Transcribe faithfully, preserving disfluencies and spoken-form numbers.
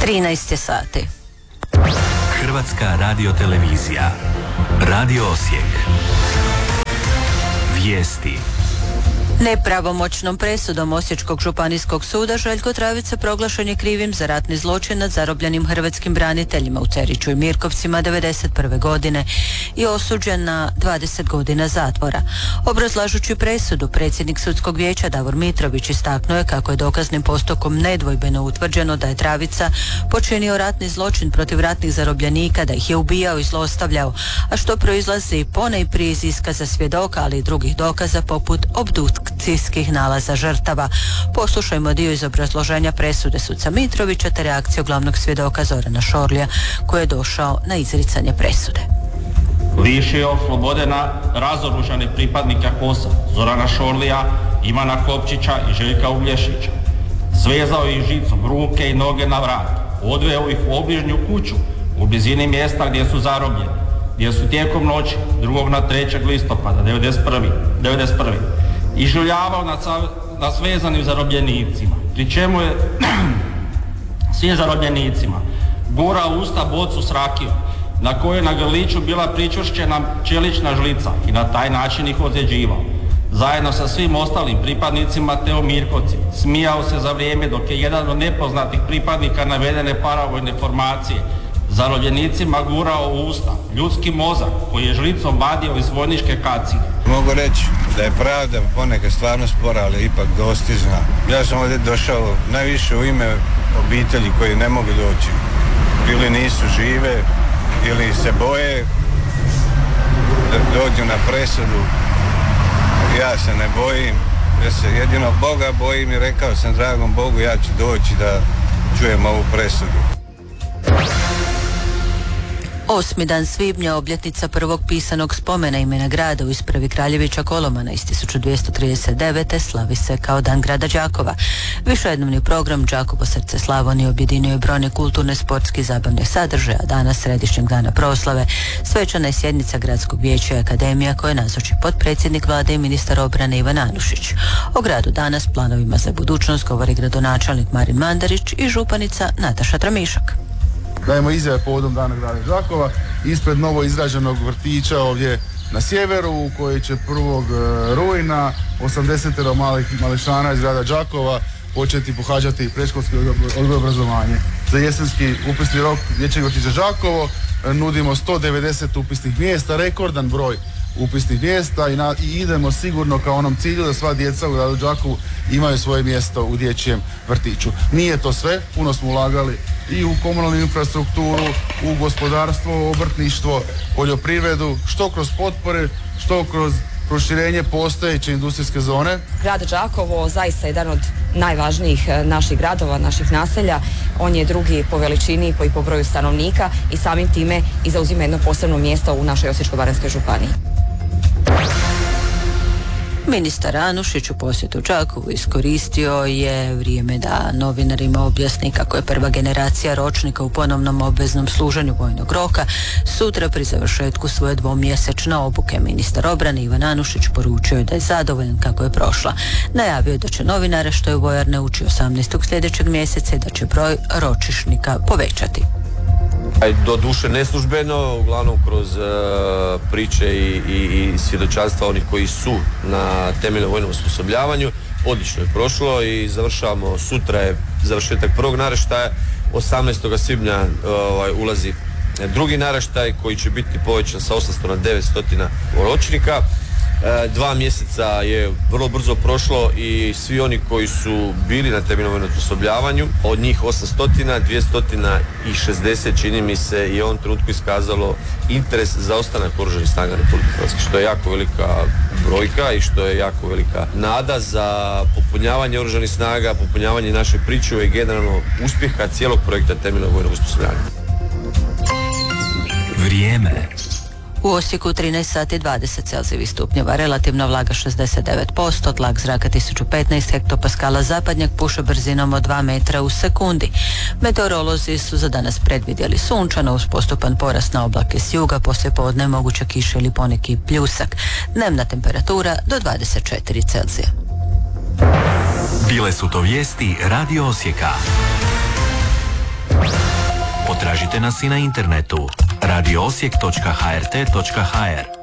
trinaest je sati. Hrvatska radiotelevizija. Radio Osijek. Vijesti. Nepravomoćnom presudom Osječkog županijskog suda Željko Travica proglašen je krivim za ratni zločin nad zarobljenim hrvatskim braniteljima u Ceriću i Mirkovcima devedeset prve godine i osuđen na dvadeset godina zatvora. Obrazlažući presudu, predsjednik sudskog vijeća Davor Mitrović istaknuo je kako je dokaznim postupkom nedvojbeno utvrđeno da je Travica počinio ratni zločin protiv ratnih zarobljenika, da ih je ubijao i zlostavljao, a što proizlazi ponajprije iz iskaza svjedoka, ali i drugih dokaza poput obdukcijskih nalaza žrtava. Poslušajmo dio iz obrazloženja presude suca Mitrovića te reakciju glavnog svjedoka Zorana Šorlija koji je došao na izricanje presude. Lišio slobode na razoružane pripadnika HOS-a Zorana Šorlija, Ivana Kopčića i Željka Uglješića. Svezao ih žicom ruke i noge na vrat. Odveo ih u obližnju kuću u blizini mjesta gdje su zarobljeni, gdje su tijekom noći drugog na trećeg listopada devedeset prve ižuljavao nad, nad svezanim zarobljenicima, pri čemu je svim zarobljenicima gurao u usta bocu s rakijom, na kojoj na grliću bila pričvršćena čelična žlica i na taj način ih ozljeđivao. Zajedno sa svim ostalim pripadnicima Teo Mirkovci smijao se za vrijeme dok je jedan od nepoznatih pripadnika navedene paravojne formacije zarobljenicima gurao u usta ljudski mozak koji je žlicom vadio iz vojničke kacige. Mogu reći da je pravda ponekad stvarno spora, ali ipak dostižna. Ja sam ovdje došao najviše u ime obitelji koji ne mogu doći. Ili nisu žive, ili se boje da dođu na presudu. Ja se ne bojim, ja se jedino Boga bojim i rekao sam dragom Bogu ja ću doći da čujem ovu presudu. Osmi dan svibnja, obljetnica prvog pisanog spomena imena grada u ispravi Kraljevića Kolomana iz tisuću dvjesto trideset devete. slavi se kao Dan grada Đakova. Višednevni program Đakovo srce Slavonije objedinio je brojne kulturne, sportske i zabavne sadržaje, a danas središnjeg dana proslave svečana je sjednica Gradskog vijeća i akademija koje nazoči potpredsjednik vlade i ministar obrane Ivan Anušić. O gradu danas, planovima za budućnost govori gradonačelnik Marin Mandarić i županica Nataša Tramišak. Dajemo izjave povodom Dana grada Đakova ispred novo izrađenog vrtića ovdje na sjeveru u koji će prvog rujna osamdeset malih mališana iz grada Đakova početi pohađati predškolski odgoj obrazovanje. Za jesenski upisni rok dječjeg vrtića Đakovo nudimo sto devedeset upisnih mjesta, rekordan broj upisnih mjesta i, na, i idemo sigurno ka onom cilju da sva djeca u gradu Đakovu imaju svoje mjesto u dječjem vrtiću. Nije to sve, puno smo ulagali i u komunalnu infrastrukturu, u gospodarstvo, obrtništvo, poljoprivredu, što kroz potpore, što kroz proširenje postojeće industrijske zone. Grad Đakovo zaista je jedan od najvažnijih naših gradova, naših naselja. On je drugi po veličini i po broju stanovnika i samim time i zauzima jedno posebno mjesto u našoj Osječko-baranjskoj županiji. Ministar Anušić u posjetu Đakovu iskoristio je vrijeme da novinarima objasni kako je prva generacija ročnika u ponovnom obveznom služenju vojnog roka sutra pri završetku svoje dvomjesečne obuke. Ministar obrane Ivan Anušić poručio je da je zadovoljan kako je prošla. Najavio je da će novinare što je u vojarne uči osamnaestog sljedećeg mjeseca i da će broj ročišnika povećati. Do duše neslužbeno, uglavnom kroz uh, priče i, i, i svjedočanstva onih koji su na temeljnom vojnom osposobljavanju. Odlično je prošlo i završavamo, sutra je završetak prvog naraštaja, osamnaestog svibnja ovaj, ulazi drugi naraštaj koji će biti povećan sa osamsto na devetsto ročnika. E, dva mjeseca je vrlo brzo prošlo i svi oni koji su bili na temeljnom vojnom osposobljavanju, od njih osamsto, dvjesto šezdeset čini mi se i u ovom trenutku iskazalo interes za ostanak Oružanih snaga Republike Hrvatske, što je jako velika brojka i što je jako velika nada za popunjavanje Oružanih snaga, popunjavanje naše pričuve i generalno uspjeha cijelog projekta temeljnog vojnog osposobljavanja. Vrijeme. U Osijeku trinaest sati dvadeset celzijevih stupnjeva, relativna vlaga šezdeset devet posto, tlak zraka tisuću petnaest hektopaskala, zapadnjak puše brzinom od dva metra u sekundi. Meteorolozi su za danas predvidjeli sunčano uz postupan porast na oblake s juga, poslije podne moguća kiša ili poneki pljusak. Dnevna temperatura do dvadeset četiri Celzija. Bile su to vijesti Radio Osijeka. Potražite nas i na internetu radio osijek točka h r t točka h r.